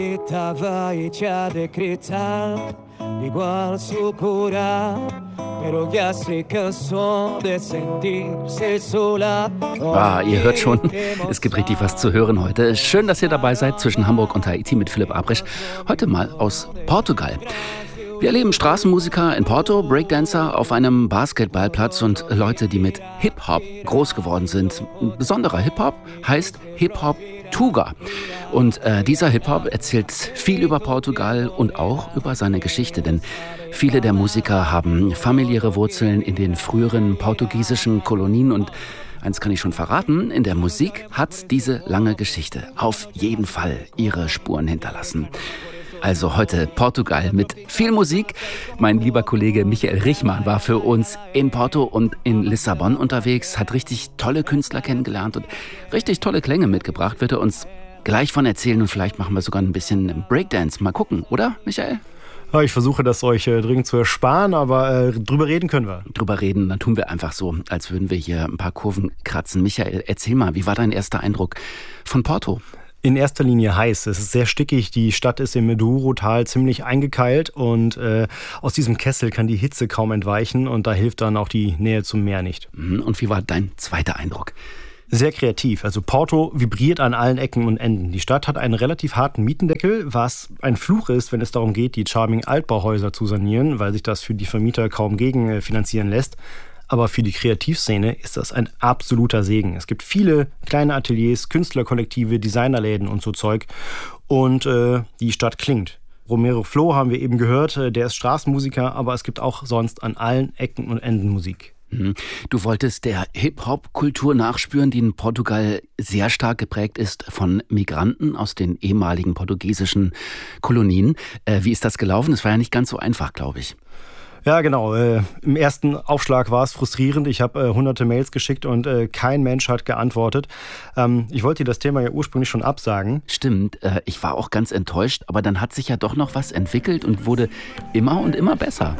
S9: Ah, ihr hört schon, es gibt richtig was zu hören heute. Schön, dass ihr dabei seid zwischen Hamburg und Haiti mit Philipp Abrech. Heute mal aus Portugal. Wir erleben Straßenmusiker in Porto, Breakdancer auf einem Basketballplatz und Leute, die mit Hip-Hop groß geworden sind. Ein besonderer Hip-Hop heißt Hip-Hop Tuga. Und äh, dieser Hip-Hop erzählt viel über Portugal und auch über seine Geschichte, denn viele der Musiker haben familiäre Wurzeln in den früheren portugiesischen Kolonien und eins kann ich schon verraten, in der Musik hat diese lange Geschichte auf jeden Fall ihre Spuren hinterlassen. Also heute Portugal mit viel Musik. Mein lieber Kollege Michael Richmann war für uns in Porto und in Lissabon unterwegs, hat richtig tolle Künstler kennengelernt und richtig tolle Klänge mitgebracht. Wird er uns gleich von erzählen und vielleicht machen wir sogar ein bisschen Breakdance. Mal gucken, oder Michael?
S10: Ja, ich versuche das euch äh, dringend zu ersparen, aber äh, drüber reden können wir.
S9: Drüber reden, dann tun wir einfach so, als würden wir hier ein paar Kurven kratzen. Michael, erzähl mal, wie war dein erster Eindruck von Porto?
S10: In erster Linie heiß. Es ist sehr stickig. Die Stadt ist im Douro-Tal ziemlich eingekeilt und äh, aus diesem Kessel kann die Hitze kaum entweichen und da hilft dann auch die Nähe zum Meer nicht.
S9: Und wie war dein zweiter Eindruck?
S10: Sehr kreativ. Also Porto vibriert an allen Ecken und Enden. Die Stadt hat einen relativ harten Mietendeckel, was ein Fluch ist, wenn es darum geht, die charming Altbauhäuser zu sanieren, weil sich das für die Vermieter kaum gegenfinanzieren lässt. Aber für die Kreativszene ist das ein absoluter Segen. Es gibt viele kleine Ateliers, Künstlerkollektive, Designerläden und so Zeug. Und äh, die Stadt klingt. Romero Flo haben wir eben gehört, der ist Straßenmusiker, aber es gibt auch sonst an allen Ecken und Enden Musik.
S9: Du wolltest der Hip-Hop-Kultur nachspüren, die in Portugal sehr stark geprägt ist von Migranten aus den ehemaligen portugiesischen Kolonien. Äh, wie ist das gelaufen? Es war ja nicht ganz so einfach, glaube ich.
S10: Ja, genau. Äh, Im ersten Aufschlag war es frustrierend. Ich habe äh, hunderte Mails geschickt und äh, kein Mensch hat geantwortet. Ähm, ich wollte dir das Thema ja ursprünglich schon absagen.
S9: Stimmt, äh, ich war auch ganz enttäuscht, aber dann hat sich ja doch noch was entwickelt und wurde immer und immer besser.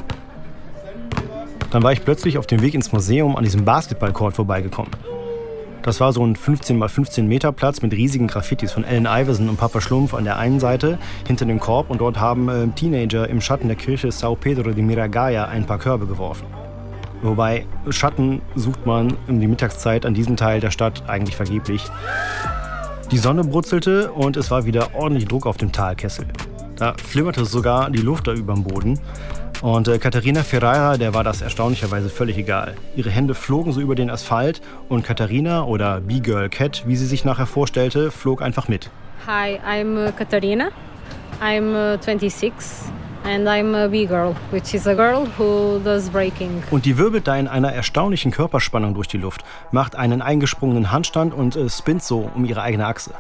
S10: Dann war ich plötzlich auf dem Weg ins Museum an diesem Basketballcourt vorbeigekommen. Das war so ein fünfzehn mal fünfzehn Meter Platz mit riesigen Graffitis von Allen Iverson und Papa Schlumpf an der einen Seite, hinter dem Korb, und dort haben äh, Teenager im Schatten der Kirche São Pedro de Miragaia ein paar Körbe geworfen. Wobei Schatten sucht man in die Mittagszeit an diesem Teil der Stadt eigentlich vergeblich. Die Sonne brutzelte und es war wieder ordentlich Druck auf dem Talkessel. Da flimmerte sogar die Luft da überm Boden. Und äh, Katharina Ferreira, der war das erstaunlicherweise völlig egal. Ihre Hände flogen so über den Asphalt und Katharina, oder B-Girl Cat, wie sie sich nachher vorstellte, flog einfach mit.
S11: Hi, I'm Katharina. I'm twenty-six and I'm a B-Girl, which is a girl who does breaking.
S10: Und die wirbelt da in einer erstaunlichen Körperspannung durch die Luft, macht einen eingesprungenen Handstand und äh, spinnt so um ihre eigene Achse.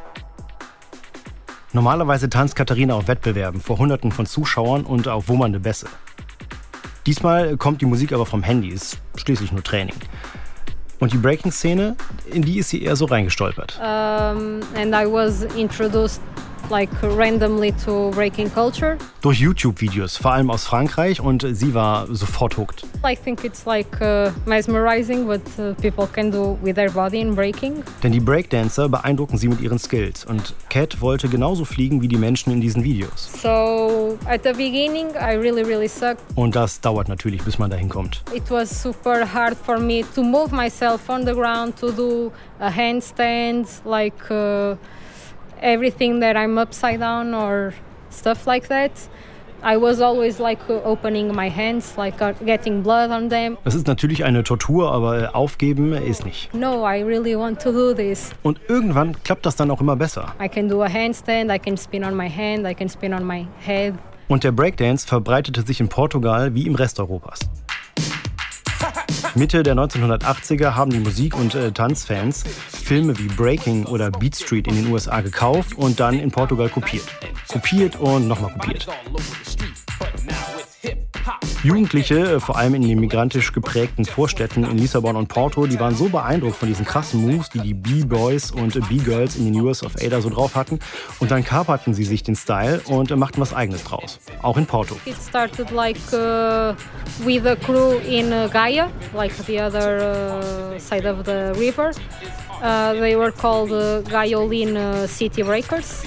S10: Normalerweise tanzt Katharina auf Wettbewerben vor Hunderten von Zuschauern und auf wummernde Bässe. Diesmal kommt die Musik aber vom Handy, ist schließlich nur Training. Und die Breaking-Szene, in die ist sie eher so reingestolpert.
S11: Um, and I was introduced like randomly to breaking culture.
S10: Durch YouTube-Videos, vor allem aus Frankreich, und sie war sofort hooked.
S11: I think it's like uh, mesmerizing what uh, people can do with their body in breaking.
S10: Denn die Breakdancer beeindrucken sie mit ihren Skills und Cat wollte genauso fliegen wie die Menschen in diesen Videos.
S11: So at the beginning I really really sucked.
S10: Und das dauert natürlich, bis man dahin kommt.
S11: It was super hard for me to move myself on the ground, to do a handstand, like uh, everything that I'm upside down or stuff like that. I was always like opening my hands, like getting blood on them.
S10: Es ist natürlich eine Tortur, aber aufgeben ist nicht.
S11: No, I really want to do this.
S10: Und irgendwann klappt das dann auch immer besser.
S11: I can do a handstand, I can spin on my hand, I can spin on my head.
S10: Und der Breakdance verbreitete sich in Portugal wie im Rest Europas. Mitte der neunzehnhundertachtziger haben die Musik- und äh, Tanzfans Filme wie Breaking oder Beat Street in den U S A gekauft und dann in Portugal kopiert. Kopiert und nochmal kopiert. Jugendliche, vor allem in den migrantisch geprägten Vorstädten in Lissabon und Porto, die waren so beeindruckt von diesen krassen Moves, die die B-Boys und B-Girls in den U S of A da so drauf hatten. Und dann kaperten sie sich den Style und machten was Eigenes draus. Auch in Porto.
S11: It started like uh, with a crew in uh, Gaia, like the other uh, side of the river. Uh, they were called uh, Gaiolin uh, City Breakers.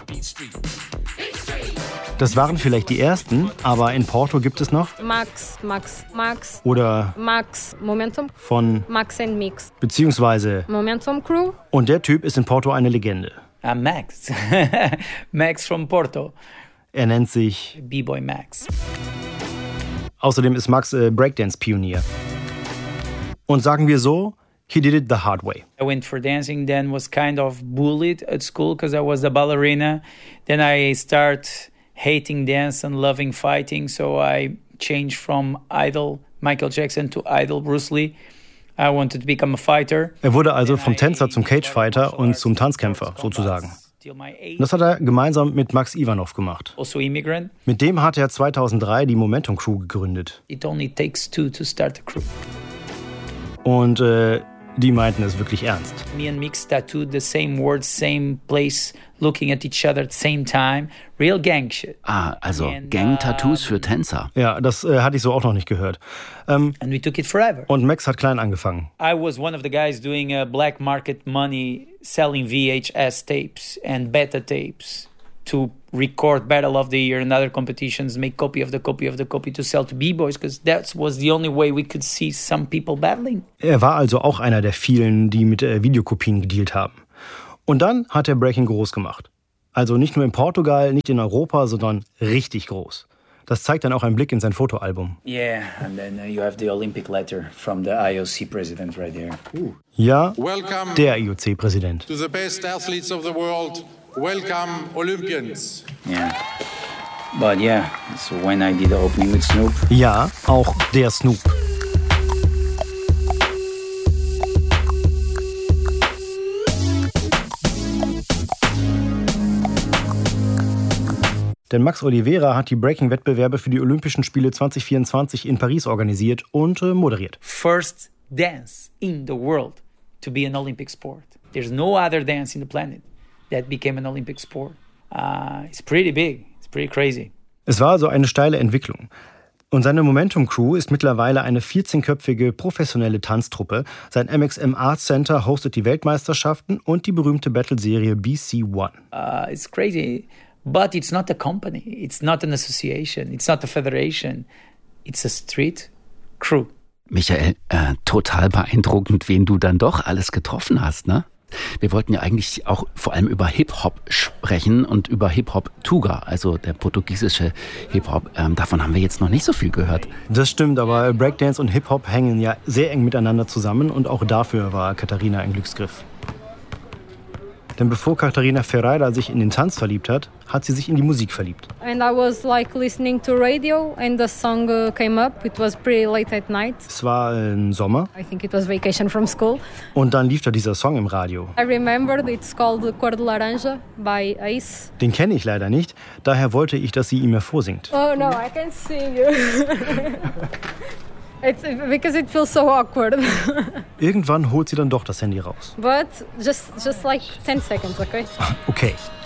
S10: Das waren vielleicht die ersten, aber in Porto gibt es noch
S11: Max, Max, Max.
S10: Oder
S11: Max Momentum.
S10: Von
S11: Max and Mix.
S10: Beziehungsweise
S11: Momentum Crew.
S10: Und der Typ ist in Porto eine Legende.
S12: I'm Max. Max from Porto.
S10: Er nennt sich
S12: B-Boy Max.
S10: Außerdem ist Max äh, Breakdance-Pionier. Und sagen wir so, he did it the hard way.
S12: I went for dancing, then was kind of bullied at school because I was the ballerina. Then I start hating dance and loving fighting, so I changed from idol Michael Jackson to idol Bruce Lee. I wanted to become a fighter.
S10: Er wurde also vom Tänzer zum Cagefighter und zum Tanzkämpfer sozusagen. Das hat er gemeinsam mit Max Ivanov gemacht.
S12: Also immigrant.
S10: Mit dem hat er zweitausenddrei die Momentum Crew gegründet.
S12: It only takes two to start a crew.
S10: Und äh, die meinten es wirklich ernst.
S12: Me and Mix tattooed the same words, same place, looking at each other at the same time. Real gang shit.
S9: Ah, also Gang-Tattoos für Tänzer.
S10: Ja, das äh, hatte ich so auch noch nicht gehört. Ähm,
S12: And we took it forever.
S10: Und Max hat klein angefangen.
S12: I was one of the guys doing uh, black market money, selling V H S tapes and beta tapes to record Battle of the Year and other competitions, make copy of the copy of the copy to sell to B-Boys, because that was the only way we could see some people battling.
S10: Er war also auch einer der vielen, die mit äh, Videokopien gedealt haben. Und dann hat er Breaking groß gemacht. Also nicht nur in Portugal, nicht in Europa, sondern richtig groß. Das zeigt dann auch ein Blick in sein Fotoalbum.
S12: Yeah, and then uh, you have the Olympic letter from the I O C president right there. Ooh.
S10: Ja,
S13: Welcome
S10: der I O C-Präsident.
S13: To the best athletes of the world. Welcome, Olympians.
S12: Yeah. But yeah, so when I did the opening with Snoop.
S10: Ja, auch der Snoop. Denn Max Oliveira hat die Breaking-Wettbewerbe für die Olympischen Spiele zwanzig vierundzwanzig in Paris organisiert und äh, moderiert.
S12: First dance in the world to be an Olympic sport. There's no other dance in the planet that became an Olympic sport. Uh, it's pretty big. It's pretty crazy.
S10: Es war also eine steile Entwicklung. Und seine Momentum Crew ist mittlerweile eine vierzehnköpfige professionelle Tanztruppe. Sein M X M Arts Center hostet die Weltmeisterschaften und die berühmte Battle-Serie B C One.
S12: Uh, it's crazy, but it's not a company. It's not an association. It's not a federation. It's a street crew.
S9: Michael, äh, total beeindruckend, wen du dann doch alles getroffen hast, ne? Wir wollten ja eigentlich auch vor allem über Hip-Hop sprechen und über Hip-Hop-Tuga, also der portugiesische Hip-Hop. Ähm, davon haben wir jetzt noch nicht so viel gehört.
S10: Das stimmt, aber Breakdance und Hip-Hop hängen ja sehr eng miteinander zusammen und auch dafür war Katharina ein Glücksgriff. Denn bevor Katharina Ferreira sich in den Tanz verliebt hat, hat sie sich in die Musik verliebt.
S11: And I was like listening to radio and the song uh, came up. It was pretty late at night.
S10: Es war im Sommer.
S11: I think it was vacation from school.
S10: Und dann lief da dieser Song im Radio.
S11: I remembered it's called Cor de Laranja by Ace.
S10: Den kenne ich leider nicht, daher wollte ich, dass sie ihn mir vorsingt.
S11: Oh no, I can't sing you. It's because it feels so awkward.
S10: Irgendwann holt sie dann doch das Handy raus.
S11: But just just like ten seconds, okay?
S10: Okay.